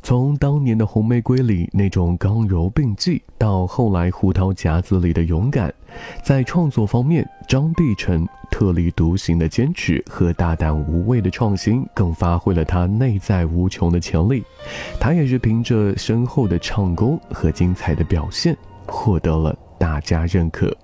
从当年的红玫瑰里那种刚柔并济，到后来胡桃夹子里的勇敢，在创作方面，张碧晨特立独行的坚持和大胆无畏的创新，更发挥了他内在无穷的潜力。他也是凭着深厚的唱功和精彩的表现，获得了大家认可。